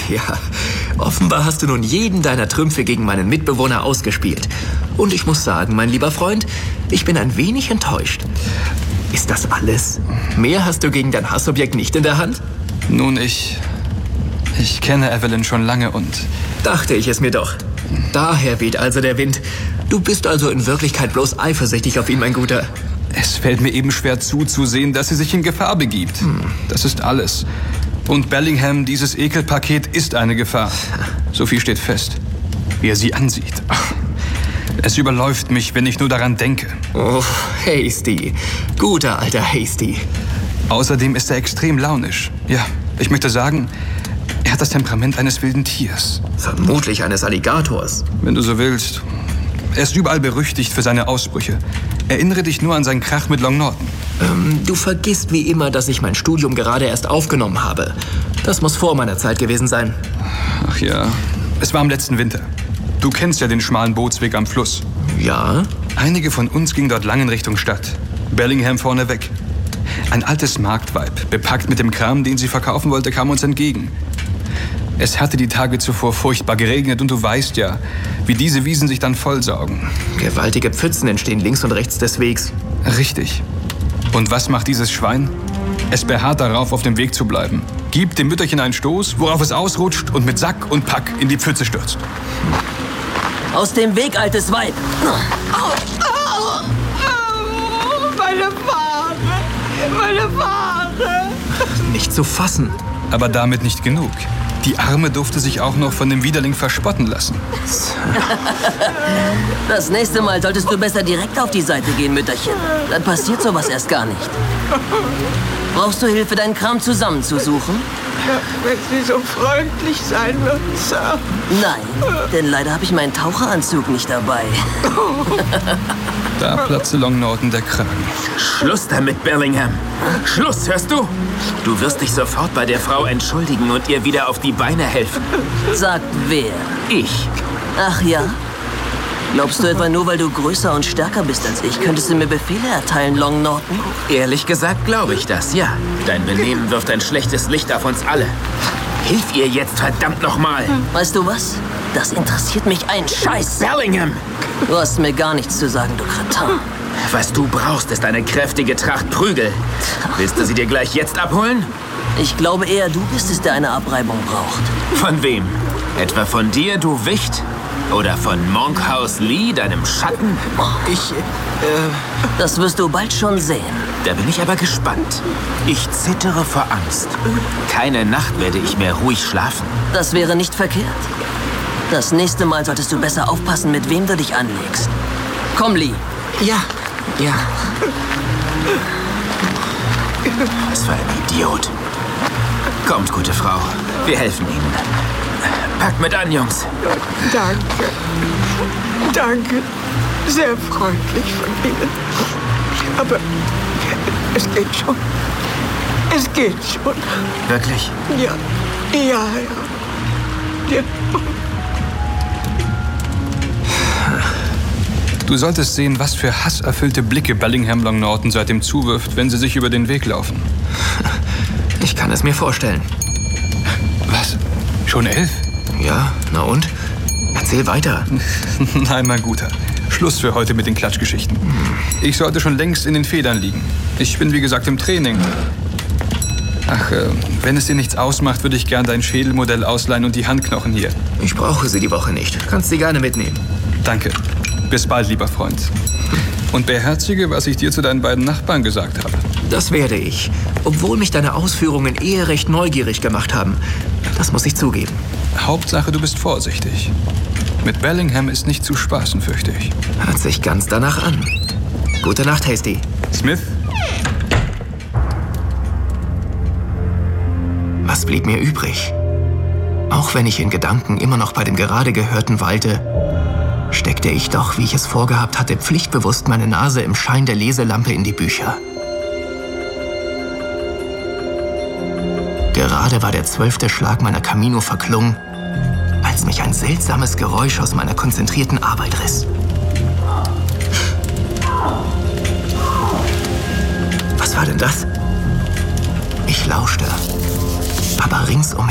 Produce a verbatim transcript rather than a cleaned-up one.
Ja, offenbar hast du nun jeden deiner Trümpfe gegen meinen Mitbewohner ausgespielt. Und ich muss sagen, mein lieber Freund, ich bin ein wenig enttäuscht. Ist das alles? Mehr hast du gegen dein Hassobjekt nicht in der Hand? Nun, ich... Ich kenne Evelyn schon lange und... Dachte ich es mir doch. Daher weht also der Wind. Du bist also in Wirklichkeit bloß eifersüchtig auf ihn, mein Guter. Es fällt mir eben schwer zuzusehen, dass sie sich in Gefahr begibt. Hm. Das ist alles. Und Bellingham, dieses Ekelpaket, ist eine Gefahr. So viel steht fest. Wie er sie ansieht. Es überläuft mich, wenn ich nur daran denke. Oh, Hasty. Guter alter Hasty. Außerdem ist er extrem launisch. Ja, ich möchte sagen, er hat das Temperament eines wilden Tiers. Vermutlich eines Alligators. Wenn du so willst. Er ist überall berüchtigt für seine Ausbrüche. Erinnere dich nur an seinen Krach mit Long Norton. Ähm, du vergisst wie immer, dass ich mein Studium gerade erst aufgenommen habe. Das muss vor meiner Zeit gewesen sein. Ach ja, es war im letzten Winter. Du kennst ja den schmalen Bootsweg am Fluss. Ja? Einige von uns gingen dort lang in Richtung Stadt. Bellingham vorneweg. Ein altes Marktweib, bepackt mit dem Kram, den sie verkaufen wollte, kam uns entgegen. Es hatte die Tage zuvor furchtbar geregnet und du weißt ja, wie diese Wiesen sich dann vollsaugen. Gewaltige Pfützen entstehen links und rechts des Wegs. Richtig. Und was macht dieses Schwein? Es beharrt darauf, auf dem Weg zu bleiben. Gibt dem Mütterchen einen Stoß, worauf es ausrutscht und mit Sack und Pack in die Pfütze stürzt. Aus dem Weg, altes Weib! Au, au, au, meine Wade! Meine Wade! Nicht zu fassen. Aber damit nicht genug. Die Arme durfte sich auch noch von dem Widerling verspotten lassen. Das nächste Mal solltest du besser direkt auf die Seite gehen, Mütterchen. Dann passiert sowas erst gar nicht. Brauchst du Hilfe, deinen Kram zusammenzusuchen? Ja, wenn Sie so freundlich sein würden, Sir. Nein, denn leider habe ich meinen Taucheranzug nicht dabei. Da platzte Long Norton der Kragen. Schluss damit, Bellingham. Schluss, hörst du? Du wirst dich sofort bei der Frau entschuldigen und ihr wieder auf die Beine helfen. Sagt wer? Ich. Ach ja? Glaubst du etwa nur, weil du größer und stärker bist als ich, könntest du mir Befehle erteilen, Long Norton? Ehrlich gesagt glaube ich das, ja. Dein Benehmen wirft ein schlechtes Licht auf uns alle. Hilf ihr jetzt, verdammt nochmal. Weißt du was? Das interessiert mich ein Scheiß. Bellingham! Du hast mir gar nichts zu sagen, du Kretin. Was du brauchst, ist eine kräftige Tracht Prügel. Willst du sie dir gleich jetzt abholen? Ich glaube eher, du bist es, der eine Abreibung braucht. Von wem? Etwa von dir, du Wicht? Oder von Monkhouse Lee, deinem Schatten? Ich, äh... Das wirst du bald schon sehen. Da bin ich aber gespannt. Ich zittere vor Angst. Keine Nacht werde ich mehr ruhig schlafen. Das wäre nicht verkehrt. Das nächste Mal solltest du besser aufpassen, mit wem du dich anlegst. Komm, Lee. Ja, ja. Was für ein Idiot. Kommt, gute Frau. Wir helfen Ihnen. Packt mit an, Jungs. Danke. Danke. Sehr freundlich von Ihnen. Aber es geht schon. Es geht schon. Wirklich? Ja. Ja, ja. Ja. Du solltest sehen, was für hasserfüllte Blicke Bellingham Long Norton seitdem zuwirft, wenn sie sich über den Weg laufen. Ich kann es mir vorstellen. Was? Schon elf? Ja, na und? Erzähl weiter. Nein, mein Guter. Schluss für heute mit den Klatschgeschichten. Ich sollte schon längst in den Federn liegen. Ich bin, wie gesagt, im Training. Ach, äh, wenn es dir nichts ausmacht, würde ich gern dein Schädelmodell ausleihen und die Handknochen hier. Ich brauche sie die Woche nicht. Kannst sie gerne mitnehmen. Danke. Bis bald, lieber Freund. Und beherzige, was ich dir zu deinen beiden Nachbarn gesagt habe. Das werde ich. Obwohl mich deine Ausführungen eher recht neugierig gemacht haben. Das muss ich zugeben. Hauptsache, du bist vorsichtig. Mit Bellingham ist nicht zu spaßen, fürchte ich. Hört sich ganz danach an. Gute Nacht, Hasty. Smith? Was blieb mir übrig? Auch wenn ich in Gedanken immer noch bei dem gerade Gehörten weilte, steckte ich doch, wie ich es vorgehabt hatte, pflichtbewusst meine Nase im Schein der Leselampe in die Bücher. Gerade war der zwölfte Schlag meiner Camino verklungen, als mich ein seltsames Geräusch aus meiner konzentrierten Arbeit riss. Was war denn das? Ich lauschte, aber ringsum